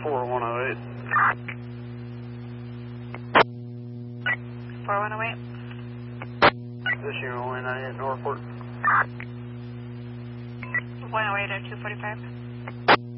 4108. 4108. This unit only 98 Norfolk. 108 at 245.